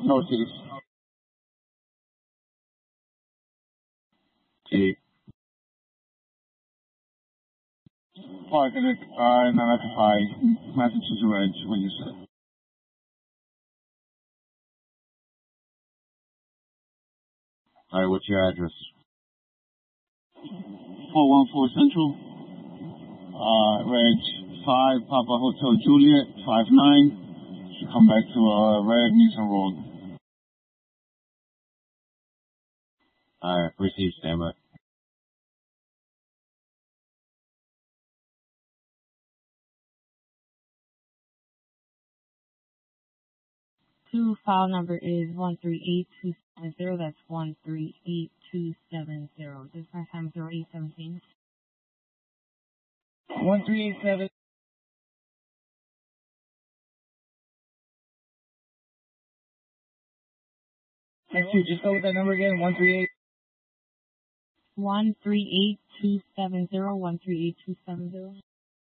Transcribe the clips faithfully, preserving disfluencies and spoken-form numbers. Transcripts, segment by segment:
Northeast. T. Parking it, uh, nine ninety-five, Massachusetts Ridge, what you said. Alright, what's your address? four one four Central, uh, Ridge, five, Papa Hotel Juliet, five nine. Should come back to, uh, Red Newsom Road. Alright, received, stand by. Two file number is one three eight two seven zero. That's one three eight two seven zero. Dispatch time zero eight seventeen. One three eight seven. Next two, just go with that number again. One three eight. One three eight two seven zero. One three eight two seven zero.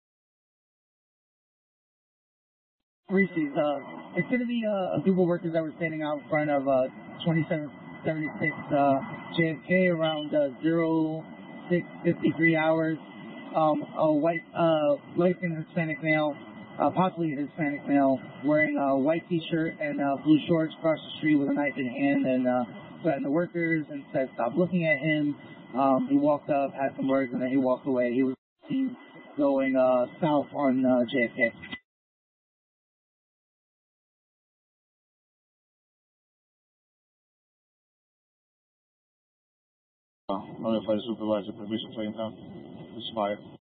Reese's, uh, it's going to be uh, a group of workers that were standing out in front of uh, twenty-seven seventy-six uh, J F K around uh, zero six fifty-three hours. Um, a white, uh, light skinned Hispanic male, uh, possibly a Hispanic male, wearing a white t-shirt and uh, blue shorts, crossed the street with a knife in hand and uh, threatened the workers and said, "Stop looking at him." Um, he walked up, had some words, and then he walked away. He was seen going uh, south on uh, J F K. Uh, notify the supervisor, permission taken down. It's fired.